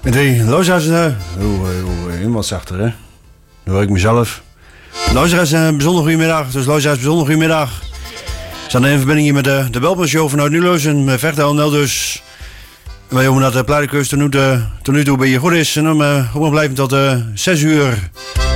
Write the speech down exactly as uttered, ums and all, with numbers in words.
Met die luisteraars, uh, helemaal zachter, hè? Dan hoor ik mezelf. Luisteraars, een uh, bijzonder goedemiddag. Dus luisteraars, bijzonder goedemiddag. We staan in verbinding hier met de, de Belpenshow vanuit Nulozen. Met Vechten en dus. Wij hopen dat de platenkeus tot nu toe bij je goed is. En dan uh, gewoon blijven tot uh, zes uur.